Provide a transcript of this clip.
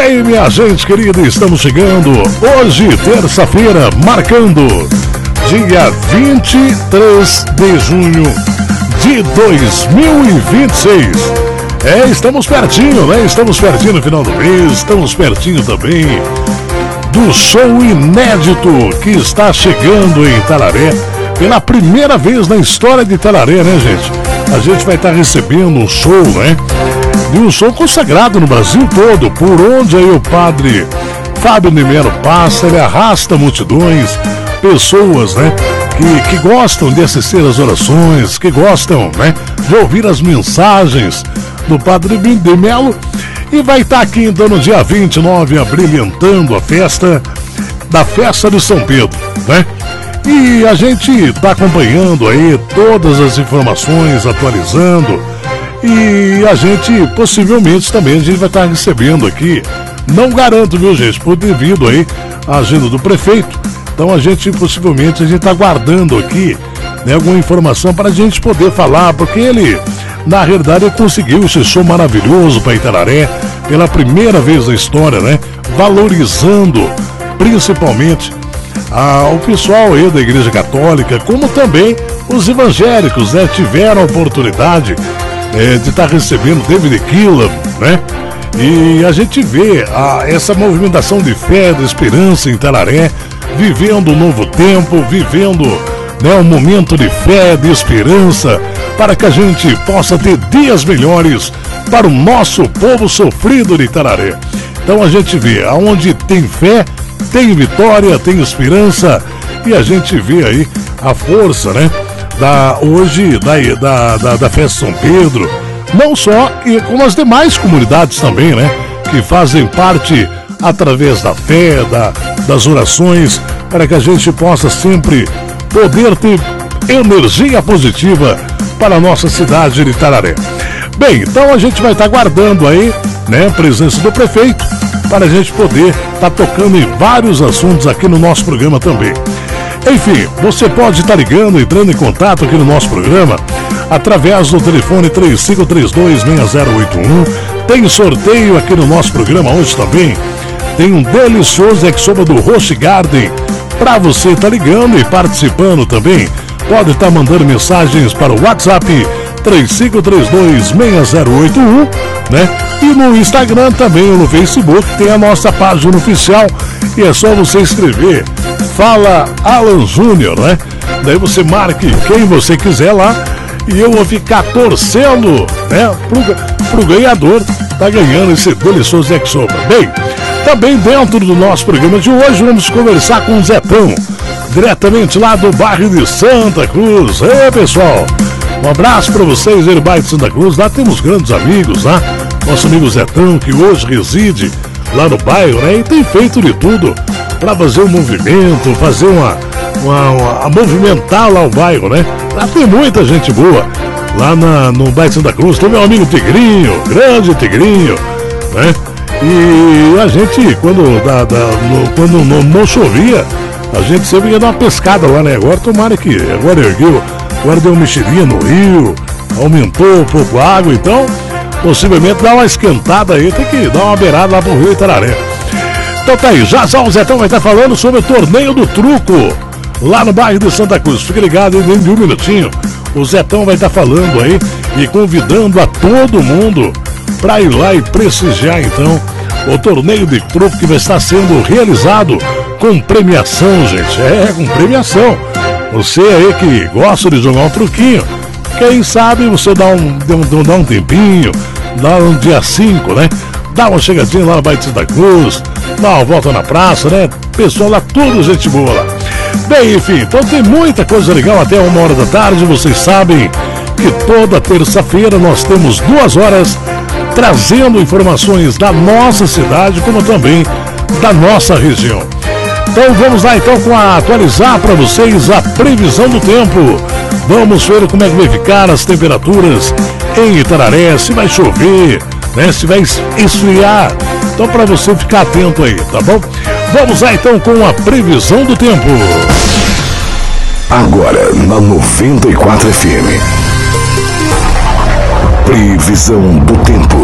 Bem, minha gente querida, estamos chegando hoje, terça-feira, marcando dia 23 de junho de 2026. Estamos pertinho, né? Estamos pertinho no final do mês, estamos pertinho também do show inédito que está chegando em Itararé. Pela primeira vez na história de Itararé, né, gente? A gente vai estar recebendo um show, né? E um show consagrado no Brasil todo, por onde aí o padre Fábio Nimero passa, ele arrasta multidões, pessoas, né? Que gostam de assistir às orações, que gostam, né? De ouvir as mensagens do padre Nimero. E vai estar aqui então no dia 29, abrilhantando a festa da Festa de São Pedro, né? E a gente está acompanhando aí todas as informações, atualizando. E a gente, possivelmente, também a gente vai estar recebendo aqui. Não garanto, viu, gente? Por devido aí à agenda do prefeito. Então a gente, possivelmente, a gente está guardando aqui, né, alguma informação para a gente poder falar. Porque ele, na realidade, conseguiu esse show maravilhoso para Itararé. Pela primeira vez na história, né? Valorizando, principalmente, o pessoal aí da Igreja Católica, como também os evangélicos, né? Tiveram a oportunidade de estar recebendo David Killam, né? E a gente vê essa movimentação de fé, de esperança em Itararé, vivendo um novo tempo, vivendo, né, um momento de fé, de esperança, para que a gente possa ter dias melhores para o nosso povo sofrido de Itararé. Então a gente vê, aonde tem fé, tem vitória, tem esperança, e a gente vê aí a força, né? Hoje da Festa São Pedro, não só, e como as demais comunidades também, né? Que fazem parte através da fé, das orações, para que a gente possa sempre poder ter energia positiva para a nossa cidade de Itararé. Bem, então a gente vai estar guardando aí, né, a presença do prefeito, para a gente poder estar tocando em vários assuntos aqui no nosso programa também. Enfim, você pode estar ligando, entrando em contato aqui no nosso programa, através do telefone 3532-6081. Tem sorteio aqui no nosso programa hoje também. Tem um delicioso yakisoba do Roche Garden para você estar ligando e participando também. Pode estar mandando mensagens para o WhatsApp 3532-6081, né? E no Instagram também, ou no Facebook, tem a nossa página oficial. E é só você escrever Fala Alan Júnior, né? Daí você marque quem você quiser lá e eu vou ficar torcendo, né, pro ganhador tá ganhando esse delicioso yakisoba. Bem, também dentro do nosso programa de hoje vamos conversar com o Zetão, diretamente lá do bairro de Santa Cruz. Pessoal, um abraço para vocês aí do bairro de Santa Cruz. Lá temos grandes amigos, né? Nosso amigo Zetão, que hoje reside lá no bairro, né? E tem feito de tudo para fazer um movimento, fazer a movimentar lá o bairro, né? Lá tem muita gente boa, lá no bairro de Santa Cruz. Tem meu amigo Tigrinho, grande Tigrinho, né? E a gente, quando não chovia, a gente sempre ia dar uma pescada lá, né? Agora tomara que, agora ergueu, agora deu uma mexidinha no rio, aumentou um pouco a água, então possivelmente dá uma esquentada aí, tem que dar uma beirada lá pro Rio Itararé. Então tá aí, já o Zetão vai estar falando sobre o torneio do truco, lá no bairro de Santa Cruz. Fique ligado aí dentro de um minutinho, o Zetão vai estar falando aí e convidando a todo mundo para ir lá e prestigiar então o torneio de truco que vai estar sendo realizado com premiação, gente. Com premiação. Você aí que gosta de jogar um truquinho, quem sabe você dá um tempinho, dá um dia 5, né? Dá uma chegadinha lá no bairro de Santa Cruz, dá uma volta na praça, né? Pessoal lá, tudo gente boa lá. Bem, enfim, então tem muita coisa legal até 1h da tarde. Vocês sabem que toda terça-feira nós temos 2 horas trazendo informações da nossa cidade, como também da nossa região. Então vamos lá então atualizar para vocês a previsão do tempo. Vamos ver como é que vai ficar as temperaturas em Itararé, se vai chover, né, se vai esfriar. Então para você ficar atento aí, tá bom? Vamos lá então com a previsão do tempo. Agora na 94 FM. Previsão do tempo.